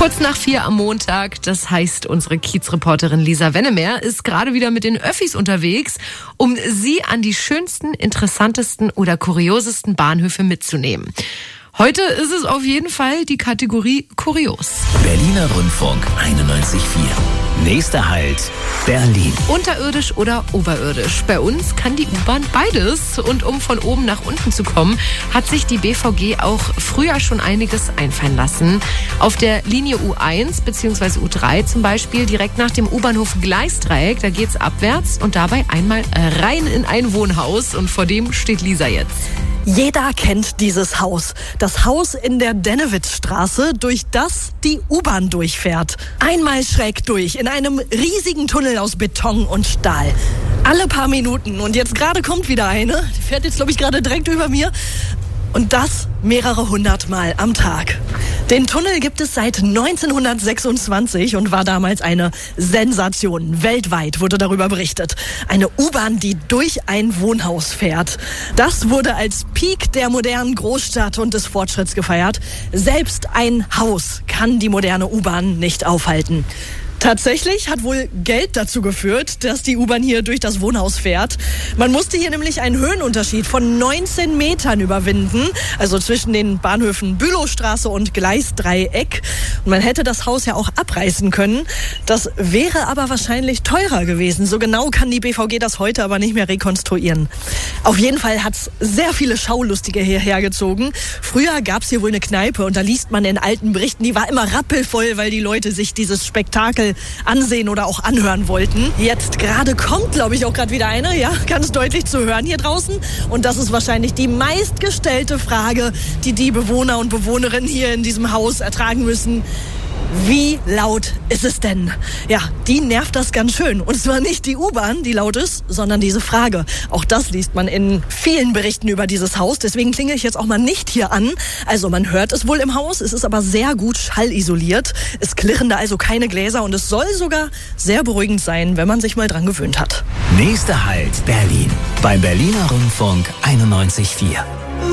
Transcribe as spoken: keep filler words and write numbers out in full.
Kurz nach vier am Montag, das heißt, unsere Kiezreporterin Lisa Wennemer ist gerade wieder mit den Öffis unterwegs, um Sie an die schönsten, interessantesten oder kuriosesten Bahnhöfe mitzunehmen. Heute ist es auf jeden Fall die Kategorie Kurios. Berliner Rundfunk einundneunzig Komma vier. Nächster Halt, Berlin. Unterirdisch oder oberirdisch? Bei uns kann die U-Bahn beides. Und um von oben nach unten zu kommen, hat sich die B V G auch früher schon einiges einfallen lassen. Auf der Linie U eins bzw. U drei zum Beispiel, direkt nach dem U-Bahnhof Gleisdreieck, da geht's abwärts und dabei einmal rein in ein Wohnhaus. Und vor dem steht Lisa jetzt. Jeder kennt dieses Haus. Das Haus in der Dennewitzstraße, durch das die U-Bahn durchfährt. Einmal schräg durch, in einem riesigen Tunnel aus Beton und Stahl. Alle paar Minuten. Und jetzt gerade kommt wieder eine. Die fährt jetzt, glaube ich, gerade direkt über mir. Und das mehrere hundert Mal am Tag. Den Tunnel gibt es seit neunzehnhundertsechsundzwanzig und war damals eine Sensation. Weltweit wurde darüber berichtet. Eine U-Bahn, die durch ein Wohnhaus fährt. Das wurde als Peak der modernen Großstadt und des Fortschritts gefeiert. Selbst ein Haus kann die moderne U-Bahn nicht aufhalten. Tatsächlich hat wohl Geld dazu geführt, dass die U-Bahn hier durch das Wohnhaus fährt. Man musste hier nämlich einen Höhenunterschied von neunzehn Metern überwinden, also zwischen den Bahnhöfen Bülowstraße und Gleisdreieck. Und man hätte das Haus ja auch abreißen können. Das wäre aber wahrscheinlich teurer gewesen. So genau kann die B V G das heute aber nicht mehr rekonstruieren. Auf jeden Fall hat es sehr viele Schaulustige hierher gezogen. Früher gab es hier wohl eine Kneipe und da liest man in alten Berichten, die war immer rappelvoll, weil die Leute sich dieses Spektakel ansehen oder auch anhören wollten. Jetzt gerade kommt, glaube ich, auch gerade wieder eine, ja, ganz deutlich zu hören hier draußen. Und das ist wahrscheinlich die meistgestellte Frage, die die Bewohner und Bewohnerinnen hier in diesem Haus ertragen müssen. Wie laut ist es denn? Ja, die nervt das ganz schön. Und zwar nicht die U-Bahn, die laut ist, sondern diese Frage. Auch das liest man in vielen Berichten über dieses Haus. Deswegen klinge ich jetzt auch mal nicht hier an. Also man hört es wohl im Haus. Es ist aber sehr gut schallisoliert. Es klirren da also keine Gläser. Und es soll sogar sehr beruhigend sein, wenn man sich mal dran gewöhnt hat. Nächster Halt, Berlin. Beim Berliner Rundfunk einundneunzig Komma vier.